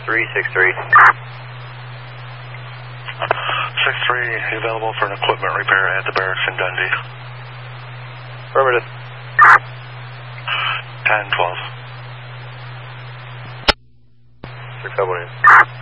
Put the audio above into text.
363. 63 available for an equipment repair at the barracks in Dundee. Affirmative. 10-12. 671.